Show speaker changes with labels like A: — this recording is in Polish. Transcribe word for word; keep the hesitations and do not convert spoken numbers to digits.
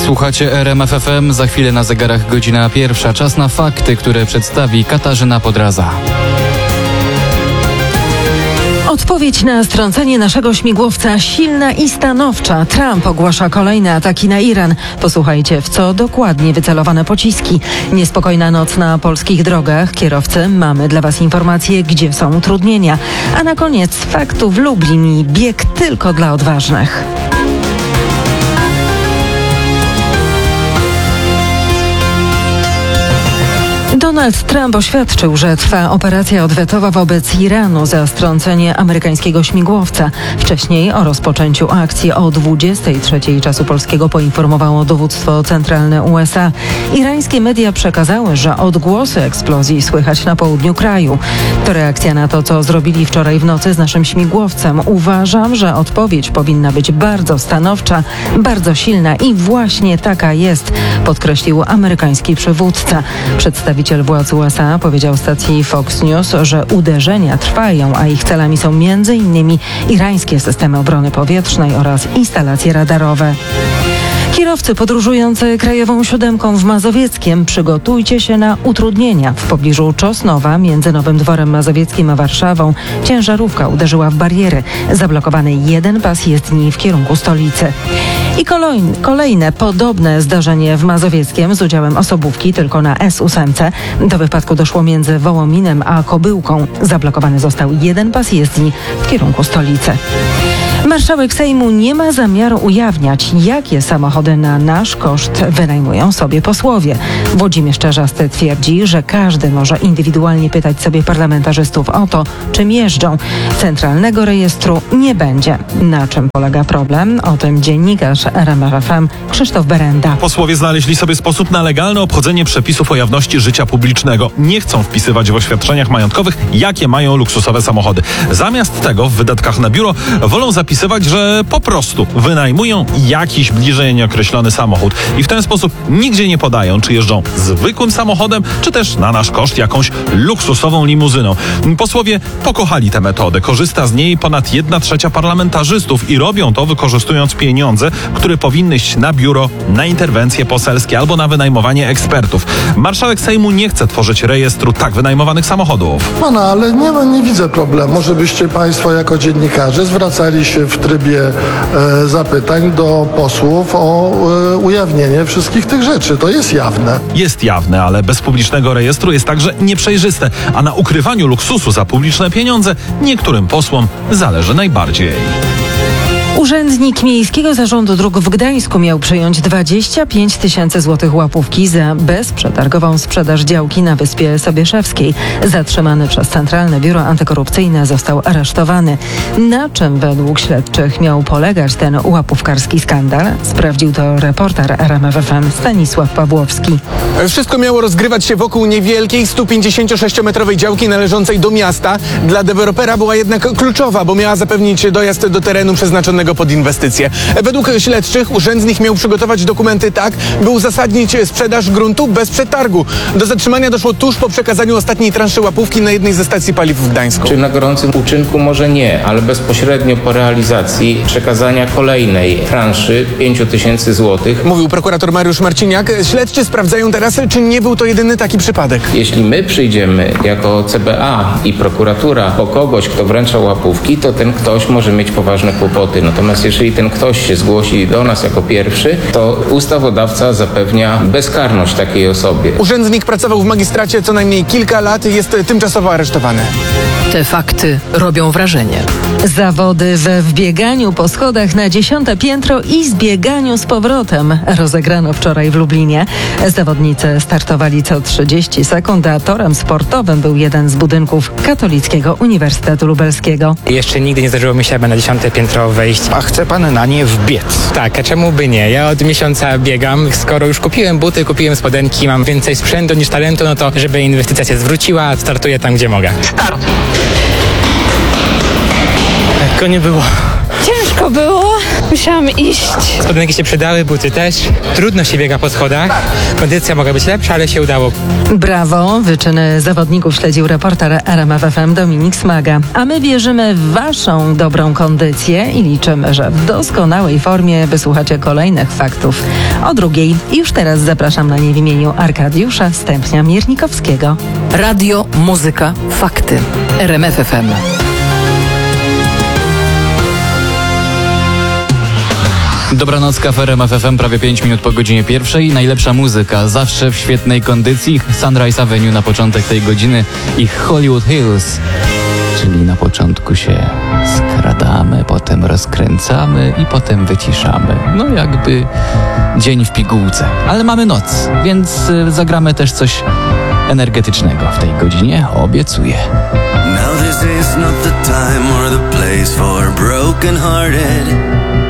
A: Słuchacie R M F F M, za chwilę na zegarach godzina pierwsza. Czas na fakty, które przedstawi Katarzyna Podraza.
B: Odpowiedź na strącenie naszego śmigłowca silna i stanowcza. Trump ogłasza kolejne ataki na Iran. Posłuchajcie, w co dokładnie wycelowane pociski. Niespokojna noc na polskich drogach. Kierowcy, mamy dla Was informacje, gdzie są utrudnienia. A na koniec faktów Lublin i bieg tylko dla odważnych. Donald Trump oświadczył, że trwa operacja odwetowa wobec Iranu za strącenie amerykańskiego śmigłowca. Wcześniej o rozpoczęciu akcji o dwudziestej trzeciej czasu polskiego poinformowało dowództwo centralne U S A. Irańskie media przekazały, że odgłosy eksplozji słychać na południu kraju. To reakcja na to, co zrobili wczoraj w nocy z naszym śmigłowcem. Uważam, że odpowiedź powinna być bardzo stanowcza, bardzo silna i właśnie taka jest, podkreślił amerykański przywódca. Przedstawiciel władz U S A powiedział stacji Fox News, że uderzenia trwają, a ich celami są między innymi irańskie systemy obrony powietrznej oraz instalacje radarowe. Kierowcy podróżujący krajową siódemką w Mazowieckiem, przygotujcie się na utrudnienia. W pobliżu Czosnowa, między Nowym Dworem Mazowieckim a Warszawą, ciężarówka uderzyła w bariery. Zablokowany jeden pas jezdni w kierunku stolicy. I kolejne, kolejne podobne zdarzenie w Mazowieckiem z udziałem osobówki, tylko na S osiem. Do wypadku doszło między Wołominem a Kobyłką. Zablokowany został jeden pas jezdni w kierunku stolicy. Marszałek Sejmu nie ma zamiaru ujawniać, jakie samochody na nasz koszt wynajmują sobie posłowie. Włodzimierz Czarzasty twierdzi, że każdy może indywidualnie pytać sobie parlamentarzystów o to, czym jeżdżą. Centralnego rejestru nie będzie. Na czym polega problem? O tym dziennikarz R M F F M Krzysztof Berenda.
C: Posłowie znaleźli sobie sposób na legalne obchodzenie przepisów o jawności życia publicznego. Nie chcą wpisywać w oświadczeniach majątkowych, jakie mają luksusowe samochody. Zamiast tego w wydatkach na biuro wolą zapisywać, że po prostu wynajmują jakiś bliżej nieokreślony samochód i w ten sposób nigdzie nie podają, czy jeżdżą zwykłym samochodem, czy też na nasz koszt jakąś luksusową limuzyną. Posłowie pokochali tę metodę. Korzysta z niej ponad jedna trzecia parlamentarzystów i robią to wykorzystując pieniądze, które powinny iść na biuro, na interwencje poselskie albo na wynajmowanie ekspertów. Marszałek Sejmu nie chce tworzyć rejestru tak wynajmowanych samochodów.
D: No, no ale nie, nie widzę problemu, żebyście Państwo jako dziennikarze zwracali się w trybie e, zapytań do posłów o e, ujawnienie wszystkich tych rzeczy. To jest jawne.
C: Jest jawne, ale bez publicznego rejestru jest także nieprzejrzyste, a na ukrywaniu luksusu za publiczne pieniądze niektórym posłom zależy najbardziej.
B: Urzędnik Miejskiego Zarządu Dróg w Gdańsku miał przyjąć dwadzieścia pięć tysięcy złotych łapówki za bezprzetargową sprzedaż działki na Wyspie Sobieszewskiej. Zatrzymany przez Centralne Biuro Antykorupcyjne został aresztowany. Na czym według śledczych miał polegać ten łapówkarski skandal? Sprawdził to reporter R M F F M Stanisław Pawłowski.
E: Wszystko miało rozgrywać się wokół niewielkiej sto pięćdziesięciosześciometrowej działki należącej do miasta. Dla dewelopera była jednak kluczowa, bo miała zapewnić dojazd do terenu przeznaczonego pod inwestycje. Według śledczych urzędnik miał przygotować dokumenty tak, by uzasadnić sprzedaż gruntu bez przetargu. Do zatrzymania doszło tuż po przekazaniu ostatniej transzy łapówki na jednej ze stacji paliw w Gdańsku.
F: Czy na gorącym uczynku może nie, ale bezpośrednio po realizacji przekazania kolejnej transzy pięć tysięcy złotych.
E: Mówił prokurator Mariusz Marciniak. Śledczy sprawdzają teraz, czy nie był to jedyny taki przypadek.
F: Jeśli my przyjdziemy jako C B A i prokuratura po kogoś, kto wręcza łapówki, to ten ktoś może mieć poważne kłopoty. Natomiast jeżeli ten ktoś się zgłosi do nas jako pierwszy, to ustawodawca zapewnia bezkarność takiej osobie.
E: Urzędnik pracował w magistracie co najmniej kilka lat i jest tymczasowo aresztowany.
G: Te fakty robią wrażenie.
B: Zawody we wbieganiu po schodach na dziesiąte piętro i zbieganiu z powrotem rozegrano wczoraj w Lublinie. Zawodnicy startowali co trzydzieści sekund, a torem sportowym był jeden z budynków Katolickiego Uniwersytetu Lubelskiego.
H: Jeszcze nigdy nie zdarzyło mi się, aby na dziesiąte piętro wejść.
I: A chce pan na nie wbiec?
H: Tak, a czemu by nie? Ja od miesiąca biegam. Skoro już kupiłem buty, kupiłem spodenki, mam więcej sprzętu niż talentu, no to żeby inwestycja się zwróciła, startuję tam, gdzie mogę.
I: Start!
H: Lekko nie było.
B: Ciężko
J: Ciężko było. Musiałam iść.
H: Spodenki się przydały, buty też. Trudno się biega po schodach. Kondycja mogła być lepsza, ale się udało.
B: Brawo! Wyczyny zawodników śledził reporter R M F F M Dominik Smaga. A my wierzymy w waszą dobrą kondycję i liczymy, że w doskonałej formie wysłuchacie kolejnych faktów o drugiej. I już teraz zapraszam na nie w imieniu Arkadiusza Stępnia-Miernikowskiego.
G: Radio, muzyka, fakty. R M F F M.
A: Dobranocka w R M F F M, prawie pięć minut po godzinie pierwszej. Najlepsza muzyka, zawsze w świetnej kondycji. Sunrise Avenue na początek tej godziny i Hollywood Hills. Czyli na początku się skradamy, potem rozkręcamy i potem wyciszamy. No jakby dzień w pigułce. Ale mamy noc, więc y, zagramy też coś energetycznego w tej godzinie, obiecuję.
K: Now this is not the time or the place for broken hearted.